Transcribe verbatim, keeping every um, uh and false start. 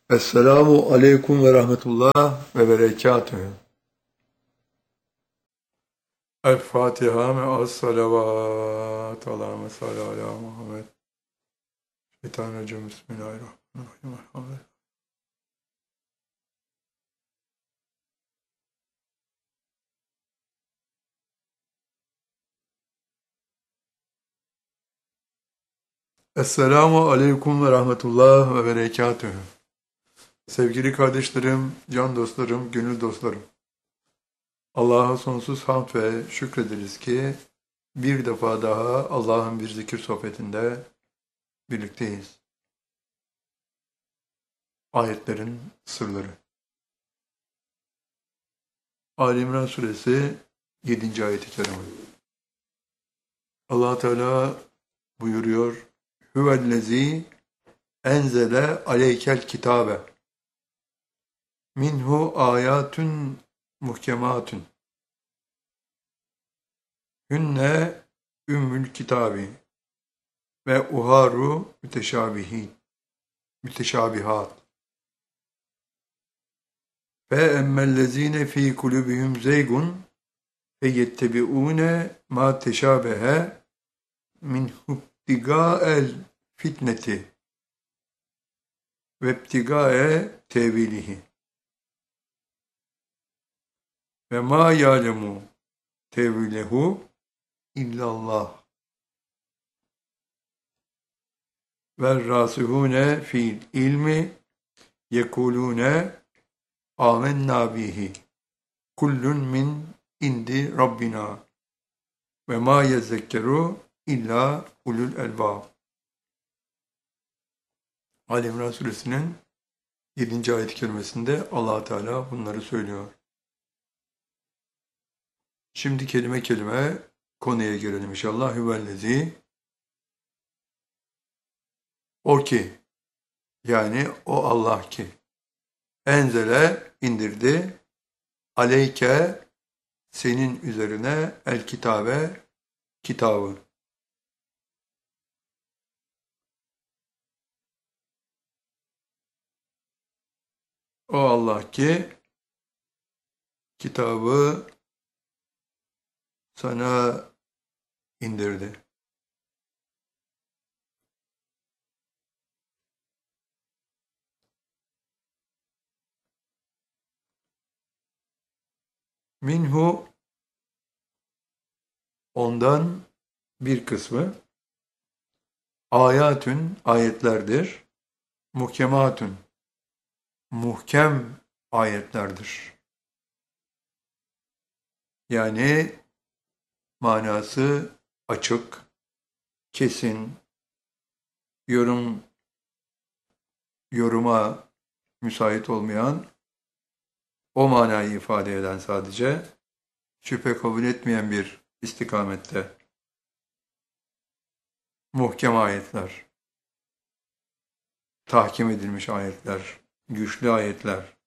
Esselamu aleyküm ve rahmetullah ve berekatühü. El Fatiha me'as salavat. Allahümme salli ala Muhammed. Şeytanirracim. Bismillahirrahmanirrahim. Elhamdülillah. Esselamu aleyküm ve rahmetullah ve berekatühü. Sevgili kardeşlerim, can dostlarım, gönül dostlarım. Allah'a sonsuz hamd ve şükrederiz ki bir defa daha Allah'ın bir zikir sohbetinde birlikteyiz. Ayetlerin sırları. Ali İmran suresi yedinci ayet-i kerime. Allah Teala buyuruyor: Huvellezî enzele aleykel kitabe minhu ayatun muhkematun hünne ümmül kitabi ve uharu müteşabihi müteşabihat ve emmellezine fi kulubihim zeygun ve yettebiune ma teşabehe min hubtigâel fitneti ve ibtigâe tevilihi ve ma ya'lemu tevilehu illallah ve rasihune fil ilmi yekulune âmennâ bihi kullun min indi rabbina ve ma yezekkeru illa ulul elbâb. Ali İmran suresinin yedinci ayet-i kerimesinde Allah Teala bunları söylüyor. Şimdi kelime kelime konuya girelim inşallah. Hüvellezî, o ki, yani o Allah ki, enzele indirdi, aleyke senin üzerine el kitabe kitabı. O Allah ki kitabı sana indirdi. Minhu, ondan bir kısmı, ayatün, ayetlerdir, muhkematün, muhkem ayetlerdir. Yani manası açık, kesin, yorum yoruma müsait olmayan, o manayı ifade eden sadece, şüphe kabul etmeyen bir istikamette. Muhkem ayetler, tahkim edilmiş ayetler, güçlü ayetler.